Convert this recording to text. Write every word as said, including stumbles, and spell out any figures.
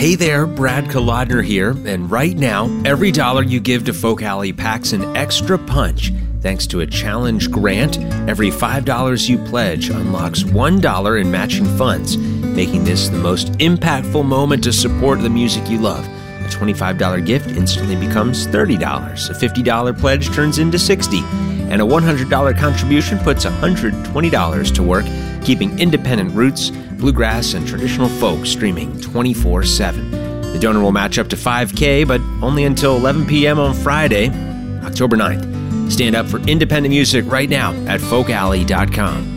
Hey there, Brad Kalodner here, and right now, every dollar you give to Folk Alley packs an extra punch. Thanks to a challenge grant, every five dollars you pledge unlocks one dollar in matching funds, making this the most impactful moment to support the music you love. A twenty-five dollars gift instantly becomes thirty dollars, a fifty dollars pledge turns into sixty dollars, and a one hundred dollars contribution puts one hundred twenty dollars to work, keeping independent roots, bluegrass, and traditional folk streaming twenty-four seven. The donor will match up to five thousand dollars, but only until eleven p.m. on Friday, October ninth. Stand up for independent music right now at folk alley dot com.